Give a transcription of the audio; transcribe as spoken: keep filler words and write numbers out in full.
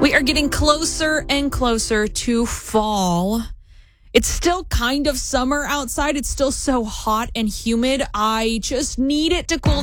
We are getting closer and closer to fall. It's still kind of summer outside. It's still so hot and humid. I just need it to cool